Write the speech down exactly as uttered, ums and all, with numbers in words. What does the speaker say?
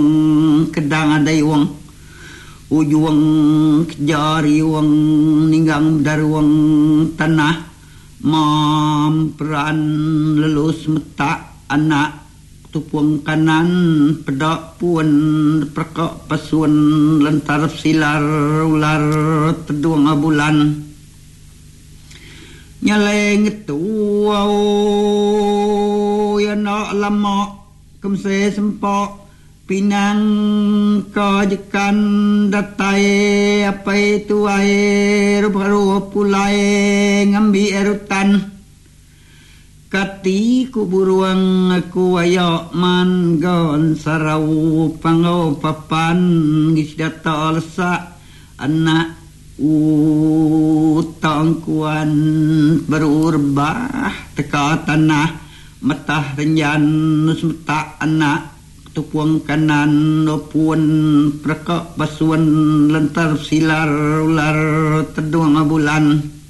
kedang adai wang ujuang kejari wang ninggang dari wang tanah mamperan lelus metak anak tupuang kanan pedak puan perkak pasuan lentar silar ular teduang bulan nyaleng itu wow ya nak lama kemse sempok pinang kajekan datai apa itu air baru pulai ngambi erutan katiku buruang aku ayok man gon sarau pangau papan ngis data lesak anak utang kuan berurbah teka tanah metah renyan nus metak anak tupuang kanan puan perkak basuan lentar silar ular teduang bulan